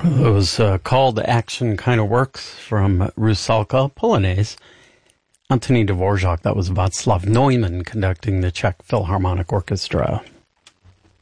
Those call to action kind of works from Rusalka Polonaise. Antoni Dvorak, that was Václav Neumann conducting the Czech Philharmonic Orchestra.